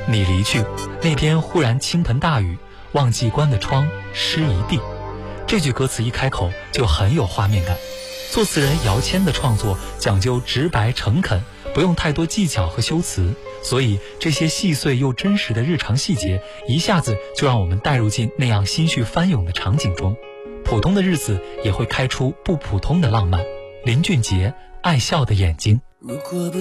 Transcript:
你离去，那天忽然倾盆大雨，忘记关的窗湿一地。这句歌词一开口就很有画面感。作词人姚谦的创作讲究直白诚恳，不用太多技巧和修辞，所以这些细碎又真实的日常细节一下子就让我们带入进那样心绪翻涌的场景中。普通的日子也会开出不普通的浪漫。林俊杰，爱笑的眼睛。 如果不